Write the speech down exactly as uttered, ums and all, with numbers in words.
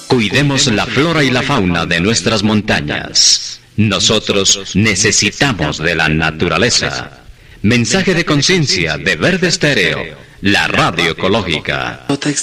Cuidemos la flora y la fauna de nuestras montañas. Nosotros necesitamos de la naturaleza. Mensaje de conciencia de Verde Estéreo, la radio ecológica.